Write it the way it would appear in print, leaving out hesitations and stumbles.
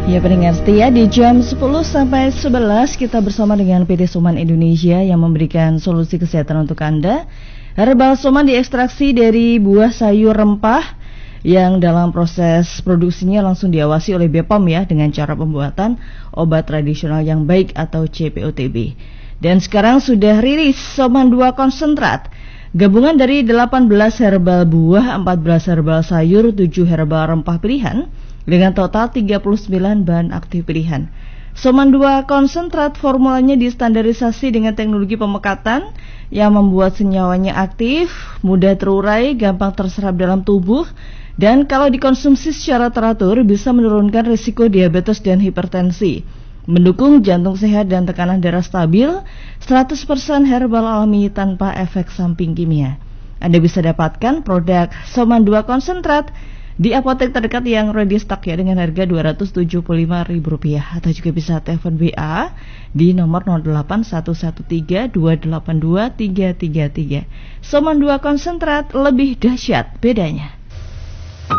Ya pendengar setia, di jam 10 sampai 11 kita bersama dengan PT Soman Indonesia yang memberikan solusi kesehatan untuk Anda. Herbal Soman diekstraksi dari buah sayur rempah yang dalam proses produksinya langsung diawasi oleh BPOM ya, dengan cara pembuatan obat tradisional yang baik atau CPOTB. Dan sekarang sudah rilis Soman 2 konsentrat, gabungan dari 18 herbal buah, 14 herbal sayur, 7 herbal rempah pilihan dengan total 39 bahan aktif pilihan. Soman 2 konsentrat formulanya distandarisasi dengan teknologi pemekatan yang membuat senyawanya aktif, mudah terurai, gampang terserap dalam tubuh, dan kalau dikonsumsi secara teratur bisa menurunkan risiko diabetes dan hipertensi, mendukung jantung sehat dan tekanan darah stabil, 100% herbal alami tanpa efek samping kimia. Anda bisa dapatkan produk Soman 2 konsentrat di apotek terdekat yang ready stock ya, dengan harga Rp275.000, atau juga bisa telepon WA di nomor 08113282333. Soman 2 konsentrat, lebih dahsyat bedanya.